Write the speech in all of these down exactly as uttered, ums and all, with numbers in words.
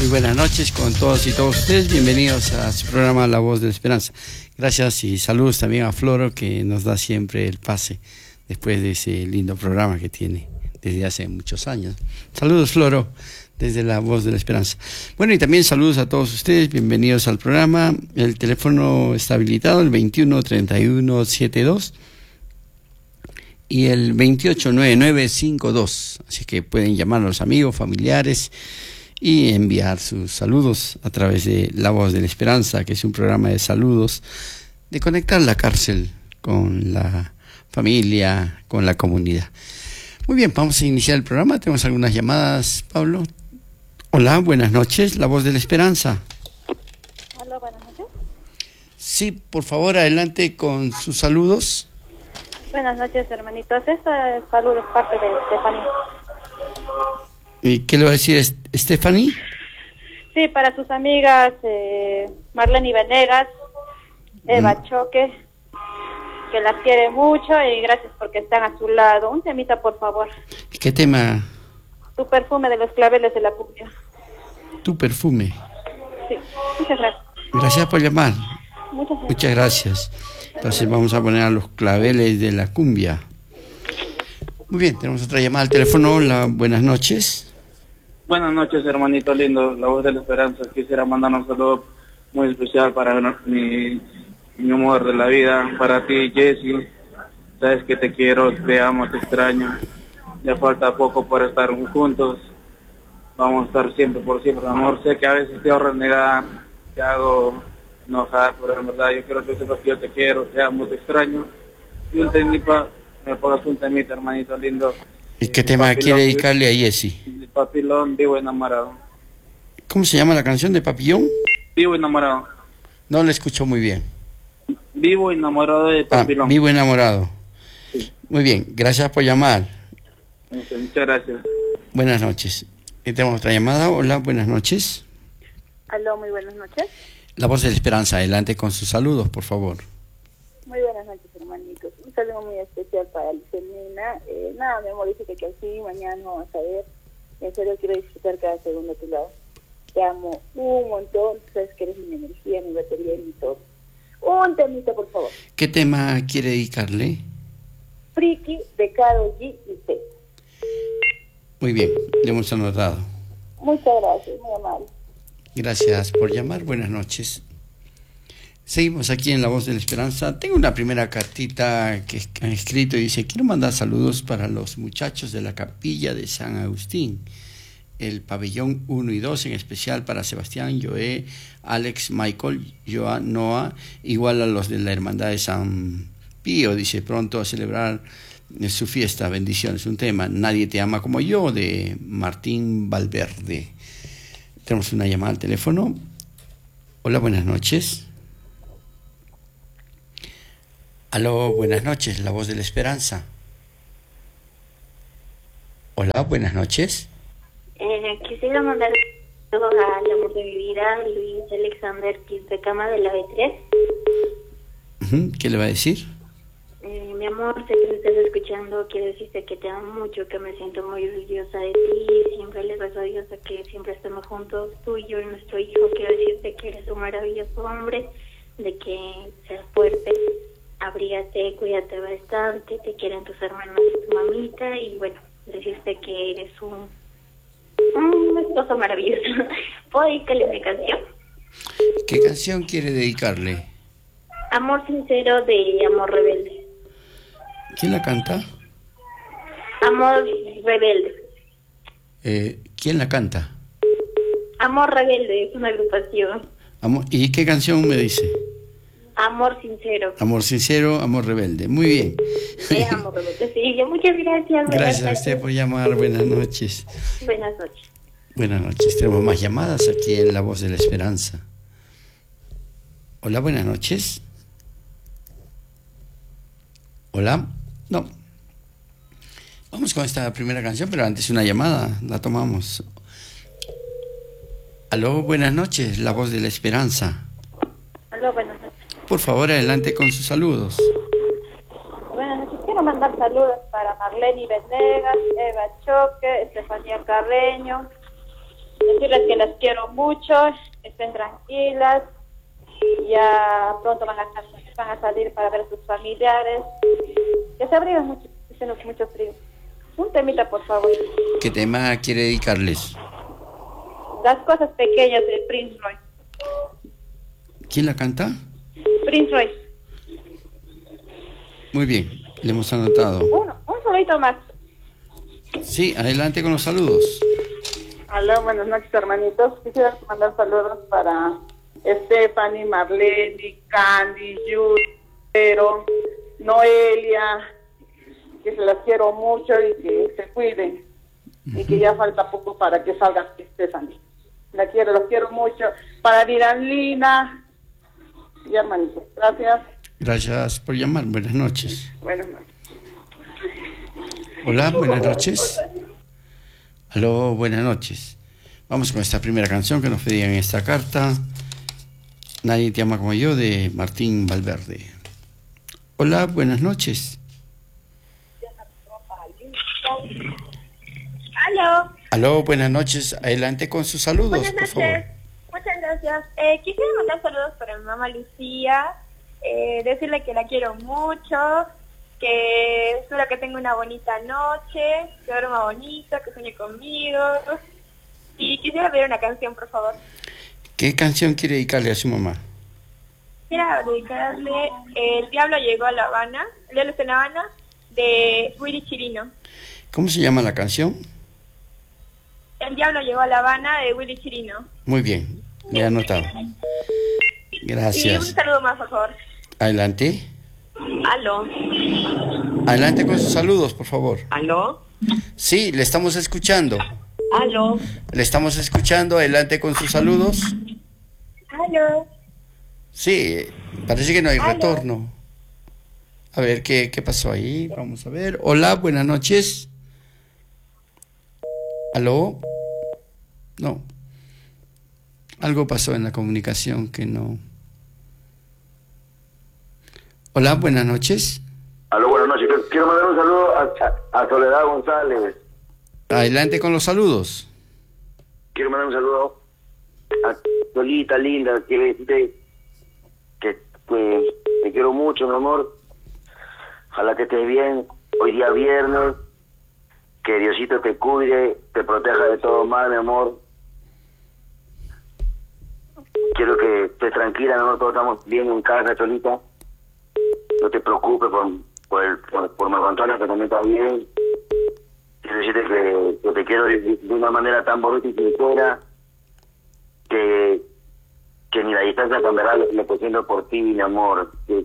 Muy buenas noches con todos y todos ustedes. Bienvenidos a su programa La Voz de la Esperanza. Gracias y saludos también a Floro, que nos da siempre el pase después de ese lindo programa que tiene desde hace muchos años. Saludos, Floro, desde La Voz de la Esperanza. Bueno, y también saludos a todos ustedes. Bienvenidos al programa. El teléfono está habilitado, el veintiuno treinta y uno setenta y dos y el veintiocho noventa y nueve cincuenta y dos. Así que pueden llamar a los amigos, familiares y enviar sus saludos a través de La Voz de la Esperanza, que es un programa de saludos, de conectar la cárcel con la familia, con la comunidad. Muy bien, vamos a iniciar el programa. Tenemos algunas llamadas, Pablo. Hola, buenas noches, La Voz de la Esperanza. Hola, buenas noches. Sí, por favor, adelante con sus saludos. Buenas noches, hermanitos. Esta es saludos parte de Stephanie. ¿Y qué le va a decir Stephanie? Sí, para sus amigas eh, Marlene Venegas, Eva mm. Choque, que las quiere mucho y gracias porque están a su lado. Un temita, por favor. ¿Qué tema? Tu perfume de los claveles de la cumbia. Tu perfume. Sí, muchas gracias. Gracias por llamar. Muchas gracias. Muchas gracias. Entonces vamos a poner a los claveles de la cumbia. Muy bien, tenemos otra llamada al teléfono. Hola, buenas noches. Buenas noches, hermanito lindo, La Voz de la Esperanza. Quisiera mandar un saludo muy especial para mi, mi amor de la vida, para ti, Jessy. Sabes que te quiero, te amo, te extraño. Ya falta poco para estar juntos. Vamos a estar siempre por siempre, amor. Sé que a veces te hago renegar, te hago enojar, pero en verdad yo quiero que sepas que yo te quiero, te amo, te extraño. Y un temita, me pongas un temita, hermanito lindo. ¿Y qué tema Papilón, quiere dedicarle a Jessy? Papilón, Vivo Enamorado. ¿Cómo se llama la canción de Papillón? Vivo Enamorado. No la escucho muy bien. Vivo Enamorado de Papilón. Ah, Vivo Enamorado. Sí. Muy bien, gracias por llamar. Muchas, muchas gracias. Buenas noches. Y tenemos otra llamada. Hola, buenas noches. Aló, muy buenas noches. La Voz de la Esperanza, adelante con sus saludos, por favor. Muy buenas noches, hermanitos. Un saludo muy especial para Licelina. Eh, nada, mi amor, dice que aquí mañana vamos a ver. En serio, quiero disfrutar cada segundo a tu lado. Te amo un montón. Sabes que eres mi energía, mi batería y mi todo. Un temita, por favor. ¿Qué tema quiere dedicarle? Friki de Karol G y T. Muy bien, le hemos anotado. Muchas gracias, muy amable. Gracias por llamar, buenas noches. Seguimos aquí en La Voz de la Esperanza. Tengo una primera cartita que han escrito y dice: quiero mandar saludos para los muchachos de la capilla de San Agustín, el pabellón uno y dos, en especial para Sebastián, Joé, Alex, Michael, Joan, Noah, igual a los de la Hermandad de San Pío. Dice: pronto a celebrar su fiesta, bendiciones. Un tema, Nadie te ama como yo, de Martín Valverde. Tenemos una llamada al teléfono. Hola, buenas noches. Aló, buenas noches, La Voz de la Esperanza. Hola, buenas noches. Eh, quisiera mandar saludos al amor de mi vida, Luis Alexander Quintecama de la B tres. Uh-huh. ¿Qué le va a decir? Eh, mi amor, sé que me estás escuchando, quiero decirte que te amo mucho, que me siento muy orgullosa de ti, siempre le rezo a Dios a que siempre estemos juntos, tú y yo y nuestro hijo. Quiero decirte que eres un maravilloso hombre, de que seas fuerte, abrígate, cuídate bastante, te quieren tus hermanos y tu mamita, y bueno, decirte que eres un, un esposo maravilloso. ¿Puedo dedicarle mi canción? ¿Qué canción quiere dedicarle? Amor sincero, de Amor Rebelde. ¿Quién la canta? Amor Rebelde. Eh, ¿Quién la canta? Amor Rebelde, es una agrupación. Amor, ¿y qué canción me dice? Amor sincero. Amor sincero, amor rebelde. Muy bien. Sí, amor rebelde, sí. Muchas gracias. Gracias a usted por llamar. Buenas noches. Buenas noches. Buenas noches. Tenemos más llamadas aquí en La Voz de la Esperanza. Hola, buenas noches. Hola. No. Vamos con esta primera canción, pero antes una llamada. La tomamos. Aló, buenas noches. La Voz de la Esperanza. Aló, buenas noches. Por favor, adelante con sus saludos. Buenas noches. Quiero mandar saludos para Marlene Venegas, Eva Choque, Estefanía Carreño, decirles que las quiero mucho, estén tranquilas, ya pronto van a, van a salir para ver a sus familiares, que se abriguen mucho, haciendo mucho frío. Un temita, por favor. ¿Qué tema quiere dedicarles? Las cosas pequeñas de Prince Royce. ¿Quién la canta? Prince Royce. Muy bien, le hemos anotado. Uno, un solito más. Sí, adelante con los saludos. Aló, buenas noches, hermanitos. Quisiera mandar saludos para Stephanie, Marlene, Candy, Jude, pero Noelia, que se las quiero mucho y que se cuiden. Uh-huh. Y que ya falta poco para que salga Stephanie. La quiero, los quiero mucho. Para Diralina. Y hermanitos, gracias. Gracias por llamar. Buenas noches. Buenas noches. Hola, buenas noches. Aló, buenas noches. Vamos con esta primera canción que nos pedían en esta carta. Nadie te ama como yo, de Martín Valverde. Hola, buenas noches. Aló. Aló, buenas noches. Adelante con sus saludos, buenas por noches. favor. Muchas gracias. Eh, quisiera mandar saludos para mi mamá Lucía, eh, decirle que la quiero mucho, que espero que tenga una bonita noche, que duerma bonito, que sueñe conmigo. Y quisiera pedir una canción, por favor. ¿Qué canción quiere dedicarle a su mamá? Quisiera dedicarle El Diablo Llegó a La Habana, El Diablo está en La Habana, de Willy Chirino. ¿Cómo se llama la canción? El Diablo Llegó a La Habana, de Willy Chirino. Muy bien, le he anotado. Gracias. Y un saludo más, por favor. Adelante. Aló. Adelante con sus saludos, por favor. ¿Aló? Sí, le estamos escuchando. ¿Aló? Le estamos escuchando. Adelante con sus saludos. Aló. Sí, parece que no hay Aló. retorno. A ver, ¿qué, qué pasó ahí? Vamos a ver. Hola, buenas noches. ¿Aló? No. Algo pasó en la comunicación que no... Hola, buenas noches. Aló, buenas noches. Quiero mandar un saludo a, a, a Soledad González. Adelante con los saludos. Quiero mandar un saludo a Solita, linda. Quiero decirte que pues, te quiero mucho, mi amor. Ojalá que estés bien. Hoy día viernes. Que Diosito te cuide, te proteja de todo mal, mi amor. Quiero que estés tranquila, mi amor. Todos estamos bien en casa, Cholita. No te preocupes por, por, el, por, por Marco Antonio, que también está bien. Quiero decirte que, que te quiero de, de una manera tan bonita y sincera que, que ni la distancia cambiará lo, lo que siento por ti, mi amor. Que,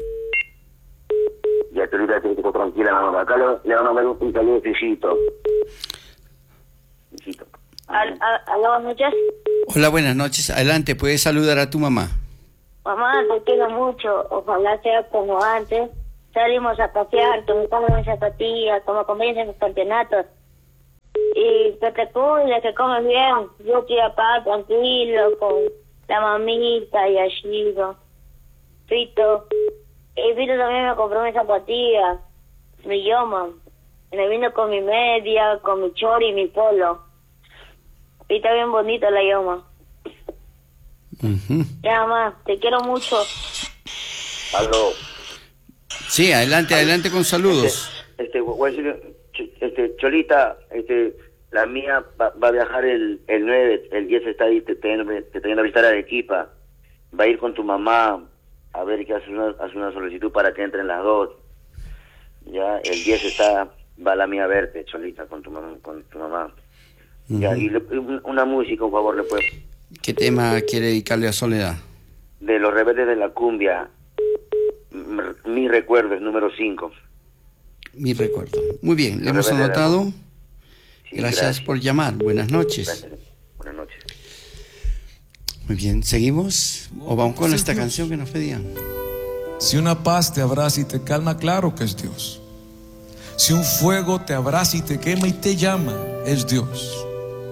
y hasta ahorita te quedo tranquila, mi amor. Acá le, le van a dar un, un saludo, Fijito. Fijito. Aló, buenas noches. Hola, buenas noches. Adelante, puedes saludar a tu mamá. Mamá, te quiero mucho. Ojalá sea como antes. Salimos a pasear, tomamos esa zapatilla, como comienzan los campeonatos. Y que te cuides, que comes bien. Yo estoy acá tranquilo con la mamita y Ashido. Fito. Y Fito también me compró mi zapatilla, mi yoma. Me vino con mi media, con mi chori y mi polo. Y está bien bonita la yoma. Uh-huh. Ya, mamá, te quiero mucho. Aló. Sí, adelante, adelante con saludos. Este, este, voy a decir, este, Cholita, este, la mía va, va a viajar el, el nueve, el diez está ahí, te tienen que visitar a Arequipa. Va a ir con tu mamá a ver que hace una, hace una solicitud para que entren las dos. Ya, el diez está, va la mía a verte, Cholita, con tu mamá. Con tu mamá. Uh-huh. Ya, y le, una música, por favor, le puedes. ¿Qué tema quiere dedicarle a Soledad? De Los Rebeldes de la Cumbia. Mi recuerdo es número cinco. Mi recuerdo. Muy bien, le hemos anotado. Sí, gracias, gracias por llamar. Buenas noches. Gracias. Buenas noches. Muy bien, ¿seguimos? ¿O vamos con esta canción que nos pedían? Si una paz te abraza y te calma, claro que es Dios. Si un fuego te abraza y te quema y te llama, es Dios.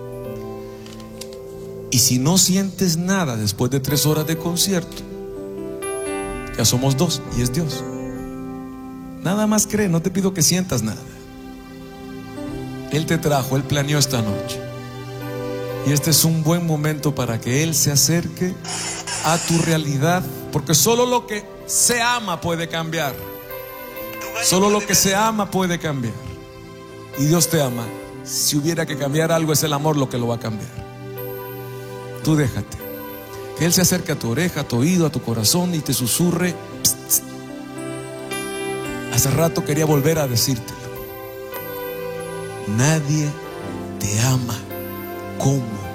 Y si no sientes nada después de tres horas de concierto, ya somos dos y es Dios. Nada más cree, no te pido que sientas nada. Él te trajo, Él planeó esta noche. Y este es un buen momento para que Él se acerque a tu realidad, porque solo lo que se ama puede cambiar. Solo lo que se ama puede cambiar. Y Dios te ama. Si hubiera que cambiar algo, es el amor lo que lo va a cambiar. Tú déjate que Él se acerque a tu oreja, a tu oído, a tu corazón y te susurre. Psst, psst. Hace rato quería volver a decírtelo. Nadie te ama como